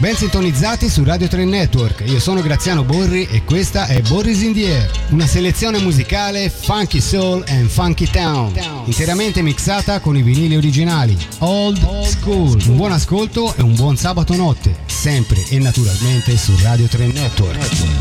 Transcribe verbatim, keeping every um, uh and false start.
Ben sintonizzati su Radio tre Network. Io sono Graziano Borri e questa è Borris in the Air, una selezione musicale funky soul and funky town, interamente mixata con i vinili originali, old school. Un buon ascolto e un buon sabato notte, sempre e naturalmente su Radio tre Network.